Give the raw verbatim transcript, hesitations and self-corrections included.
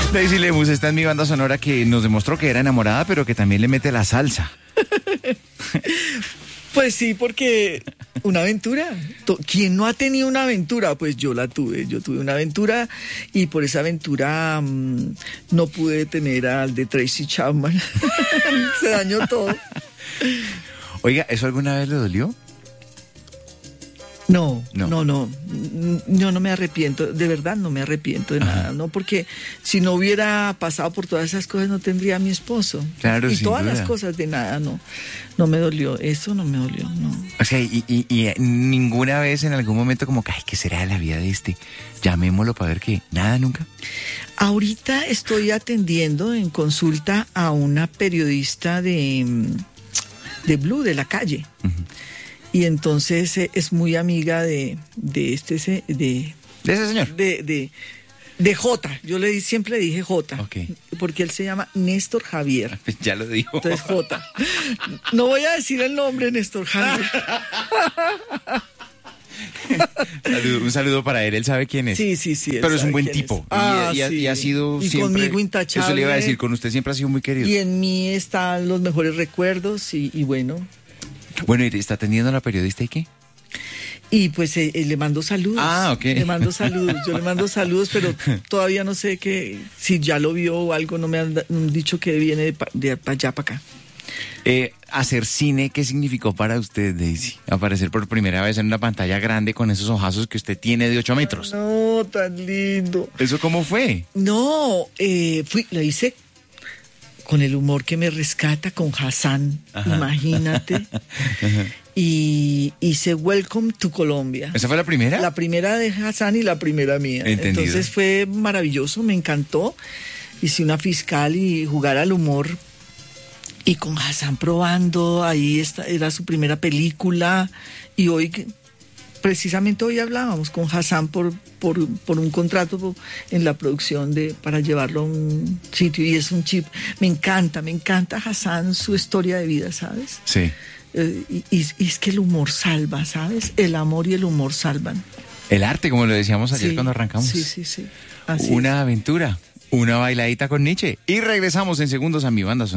Daisy Lemus está en mi banda sonora, que nos demostró que era enamorada, pero que también le mete la salsa. Pues sí, porque una aventura. ¿Quién no ha tenido una aventura? Pues yo la tuve. Yo tuve una aventura y por esa aventura mmm, no pude tener al de Tracy Chapman. Se dañó todo. Oiga, ¿eso alguna vez le dolió? No, no, no, no, yo no me arrepiento, de verdad no me arrepiento de nada, ¿no? Porque si no hubiera pasado por todas esas cosas no tendría a mi esposo. Claro, y sin todas duda. las cosas de nada, no, no me dolió, eso no me dolió, no. O sea, y, y, y ninguna vez en algún momento como que, ay, ¿qué será de la vida de este? Llamémoslo para ver qué, nada, nunca. Ahorita estoy atendiendo en consulta a una periodista de, de Blue, de la calle. Uh-huh. Y entonces eh, es muy amiga de, de este de, de ese señor de, de, de J. Yo le siempre le dije J, okay. Porque él se llama Néstor Javier. Ya lo dijo. Entonces J. No voy a decir el nombre, Néstor Javier. Saludo, un saludo para él, él sabe quién es. Sí, sí, sí. Pero es un buen tipo. Ah, y, y, sí. y ha sido y siempre. Conmigo intachable. Eso le iba a decir, con usted siempre ha sido muy querido. Y en mí están los mejores recuerdos y, y bueno. Bueno, ¿y está atendiendo a la periodista y qué? Y pues eh, eh, le mando saludos. Ah, ok. Le mando saludos, yo le mando saludos, pero todavía no sé que si ya lo vio o algo, no me han, han dicho que viene de, de, de allá para acá. Eh, hacer cine, ¿qué significó para usted, Daisy? Aparecer por primera vez en una pantalla grande con esos ojazos que usted tiene de ocho metros. No, tan lindo. ¿Eso cómo fue? No, eh, fui, lo hice con el humor que me rescata, con Hassan, ajá. Imagínate. Ajá. Y hice Welcome to Colombia. ¿Esa fue la primera? La primera de Hassan y la primera mía. Entendido. Entonces fue maravilloso, me encantó. Hice una fiscal y jugar al humor. Y con Hassan probando, ahí está, era su primera película. Y hoy, precisamente hoy hablábamos con Hassan por, por, por un contrato por, en la producción de para llevarlo a un sitio. Y es un chip. Me encanta, me encanta Hassan, su historia de vida, ¿sabes? Sí. Eh, y, y, y es que el humor salva, ¿sabes? El amor y el humor salvan. El arte, como lo decíamos ayer sí, cuando arrancamos. Sí, sí, sí. Así una es. aventura, una bailadita con Nietzsche. Y regresamos en segundos a mi banda sonora.